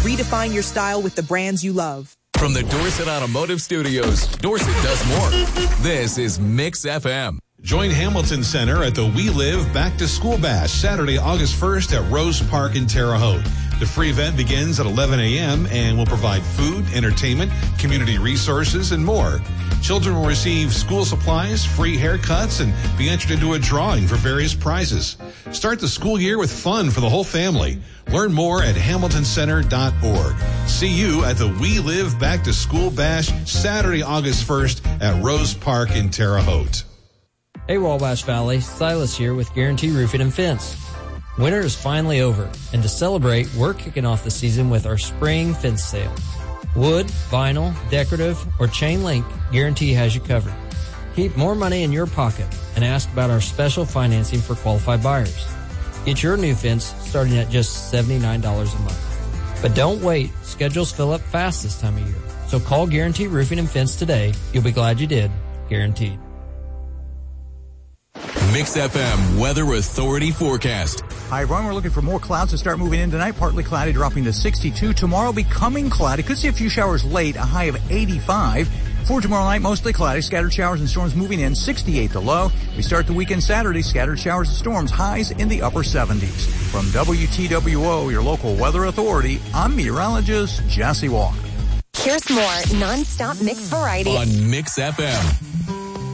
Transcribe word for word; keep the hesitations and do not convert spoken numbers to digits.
Redefine your style with the brands you love. From the Dorset Automotive Studios, Dorset does more. This is Mix F M. Join Hamilton Center at the We Live Back to School Bash, Saturday, August first at Rose Park in Terre Haute. The free event begins at eleven a.m. and will provide food, entertainment, community resources, and more. Children will receive school supplies, free haircuts, and be entered into a drawing for various prizes. Start the school year with fun for the whole family. Learn more at hamilton center dot org. See you at the We Live Back to School Bash, Saturday, August first at Rose Park in Terre Haute. Hey, Wabash Valley, Silas here with Guarantee Roofing and Fence. Winter is finally over, and to celebrate, we're kicking off the season with our spring fence sale. Wood, vinyl, decorative, or chain link, Guarantee has you covered. Keep more money in your pocket and ask about our special financing for qualified buyers. Get your new fence starting at just seventy-nine dollars a month. But don't wait, schedules fill up fast this time of year. So call Guarantee Roofing and Fence today. You'll be glad you did. Guaranteed. Mix F M Weather Authority forecast. Hi, everyone. We're looking for more clouds to start moving in tonight. Partly cloudy, dropping to sixty-two. Tomorrow, becoming cloudy. Could see a few showers late, a high of eighty-five. For tomorrow night, mostly cloudy. Scattered showers and storms moving in, sixty-eight the low. We start the weekend Saturday. Scattered showers and storms, highs in the upper seventies. From W T W O, your local weather authority, I'm meteorologist Jesse Walker. Here's more non-stop mix variety on Mix F M.